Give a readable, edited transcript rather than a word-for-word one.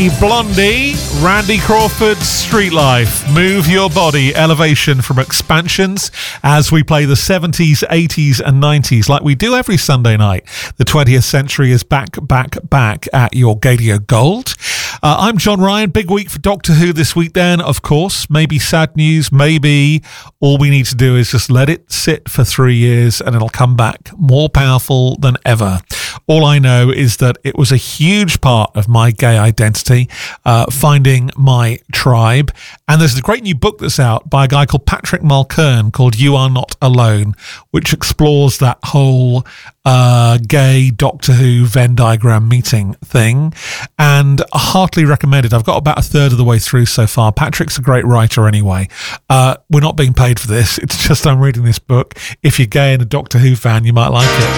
Blondie, Randy Crawford's Street Life. Move your body, elevation from Expansions, as we play the 70s, 80s and 90s like we do every Sunday night. The 20th century is back at your Gadio Gold. I'm John Ryan. Big week for Doctor Who this week then, of course. Maybe sad news, maybe all we need to do is just let it sit for 3 years and it'll come back more powerful than ever. All I know is that it was a huge part of my gay identity, finding my tribe. And there's a great new book that's out by a guy called Patrick Mulkern called You Are Not Alone, which explores that whole gay Doctor Who Venn diagram meeting thing, and I heartily recommend it. I've got about a third of the way through so far. Patrick's a great writer anyway. We're not being paid for this. It's just I'm reading this book. If you're gay and a Doctor Who fan, you might like it.